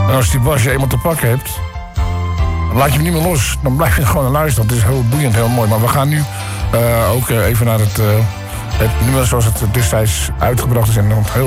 En als die Bas je eenmaal te pakken hebt, dan laat je hem niet meer los. Dan blijf je gewoon luisteren. Dat is heel boeiend, heel mooi. Maar we gaan nu ook even naar het nummer zoals het destijds uitgebracht is. En dan heel